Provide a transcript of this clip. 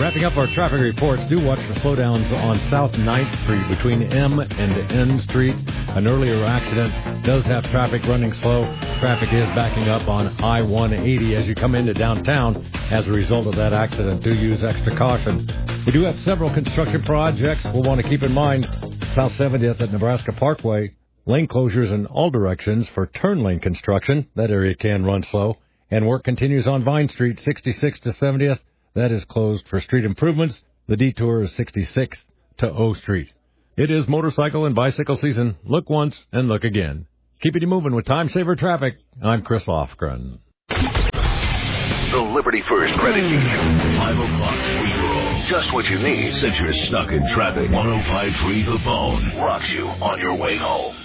Wrapping up our traffic reports, do watch for slowdowns on South 9th Street between M and N Street. An earlier accident does have traffic running slow. Traffic is backing up on I-180 as you come into downtown. As a result of that accident, do use extra caution. We do have several construction projects we'll want to keep in mind. South 70th at Nebraska Parkway, lane closures in all directions for turn lane construction. That area can run slow. And work continues on Vine Street, 66 to 70th. That is closed for street improvements. The detour is 66th to O Street. It is motorcycle and bicycle season. Look once and look again. Keeping you moving with Time Saver Traffic. I'm Chris Lofgren. The Liberty First Credit Union. 5 o'clock free roll. Just what you need since you're stuck in traffic. 105.3 The Phone rocks you on your way home.